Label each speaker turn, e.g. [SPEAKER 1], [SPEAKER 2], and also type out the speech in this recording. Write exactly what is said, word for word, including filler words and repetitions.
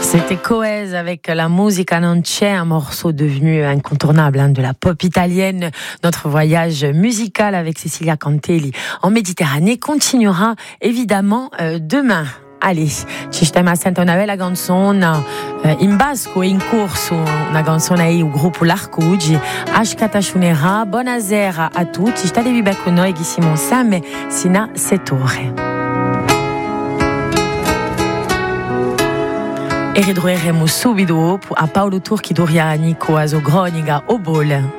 [SPEAKER 1] C'était Coez avec La musica non c'è, un morceau devenu incontournable hein, de la pop italienne. Notre voyage musical avec Cecilia Cantelli en Méditerranée continuera évidemment euh, demain. Allez, ci stiamo a sentire una bella canzone eh, in basco e in corso, una canzone aí o gruppo L'Arcugi. Ashkata Shunera, buonasera a tutti, statevi qui con noi, Ghissimo Sam, sino a sette ore. E ritroveremo subito a Paolo Turchi Doriani, Coaso Gronica, Obol.